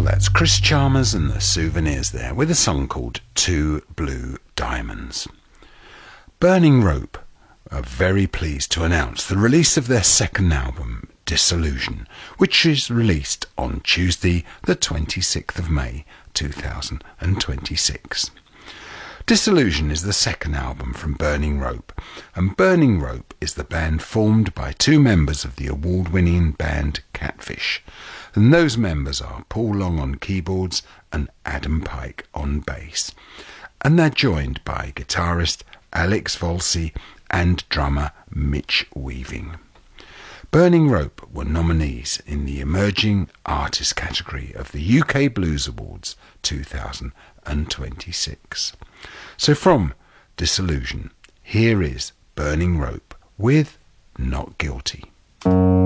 that's Chris Chalmers and the Souvenirs there with a song called Two Blue Diamonds. Burning Rope are very pleased to announce the release of their second album, Disillusion, which is released on Tuesday the 26th of May 2026. Disillusion is the second album from Burning Rope, and Burning Rope is the band formed by two members of the award-winning band Catfish, and those members are Paul Long on keyboards and Adam Pike on bass, and they're joined by guitarist Alex Volsi and drummer Mitch Weaving. Burning Rope were nominees in the Emerging Artist category of the UK Blues Awards 2026. So from Disillusion, here is Burning Rope with Not Guilty.